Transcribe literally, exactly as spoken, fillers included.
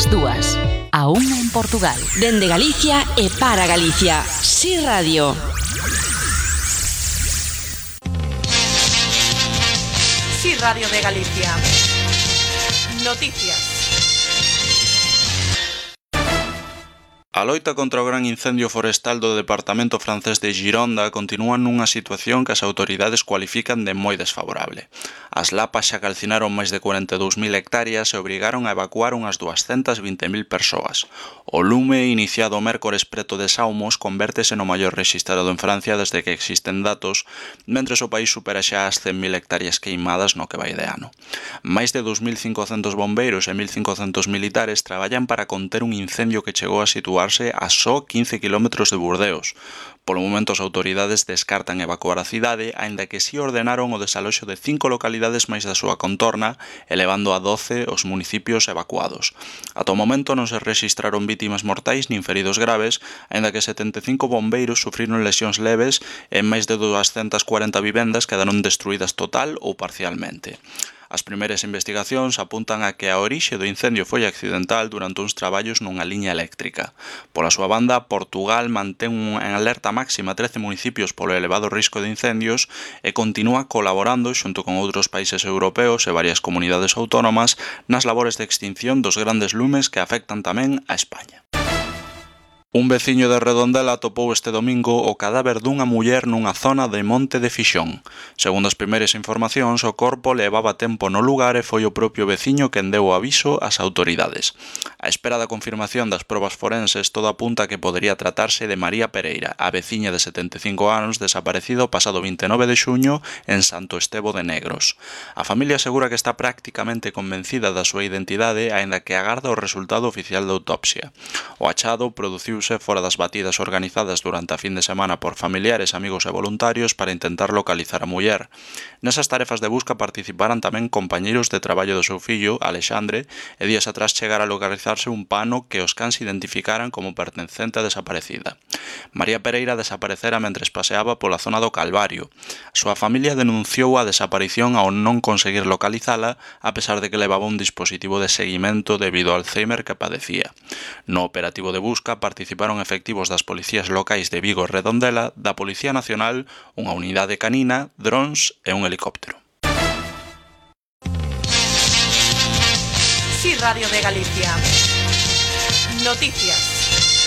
ás dúas, a unha en Portugal. Dende Galicia e para Galicia. Si Radio. Si Radio de Galicia. Noticias. A loita contra o gran incendio forestal do departamento francés de Gironda continúa nunha situación que as autoridades cualifican de moi desfavorable. As lapas xa calcinaron máis de cuarenta e dous mil hectáreas e obrigaron a evacuar unhas duascentas vinte mil persoas. O lume, iniciado o mércores preto de Saumos, convértese no maior rexistrado en Francia desde que existen datos, mentres o país supera xa as cen mil hectáreas queimadas no que vai de ano. Máis de dos mil cincocentos bombeiros e mil cincocentos militares traballan para conter un incendio que chegou a situar a só quince kilómetros de Burdeos. Polo momento as autoridades descartan evacuar a cidade, aínda que si ordenaron o desaloxo de cinco localidades máis da súa contorna, elevando a doce os municipios evacuados. Ata o momento non se rexistraron vítimas mortais nin feridos graves, aínda que setenta e cinco bombeiros sufriron lesións leves e máis de duascentas cuarenta vivendas quedaron destruídas total ou parcialmente. As primeiras investigacións apuntan a que a orixe do incendio foi accidental durante uns traballos nunha liña eléctrica. Pola súa banda, Portugal mantén en alerta máxima trece municipios polo elevado risco de incendios e continúa colaborando xunto con outros países europeos e varias comunidades autónomas nas labores de extinción dos grandes lumes que afectan tamén a España. Un veciño de Redondela atopou este domingo o cadáver dunha muller nunha zona de Monte de Fixón. Segundo as primeiras informacións, o corpo levaba tempo no lugar e foi o propio veciño quen deu o aviso ás autoridades. A espera da confirmación das probas forenses, todo apunta a que podería tratarse de María Pereira, a veciña de setenta e cinco anos desaparecida o pasado vinte e nove de xuño en Santo Estevo de Negros. A familia asegura que está prácticamente convencida da súa identidade, aínda que agarda o resultado oficial da autopsia. O achado produciu fora das batidas organizadas durante a fin de semana por familiares, amigos e voluntarios para intentar localizar a muller. Nesas tarefas de busca participaran tamén compañeiros de traballo do seu fillo, Alexandre, e días atrás chegara a localizarse un pano que os cans identificaran como pertencente a desaparecida. María Pereira desaparecera mentres paseaba pola zona do Calvario. A súa familia denunciou a desaparición ao non conseguir localizala, a pesar de que levaba un dispositivo de seguimento debido ao Alzheimer que padecía. No operativo de busca participaron Participaron efectivos das policías locais de Vigo e Redondela, da Policía Nacional, unha unidade canina, drons e un helicóptero. Si Radio de Galicia. Noticias.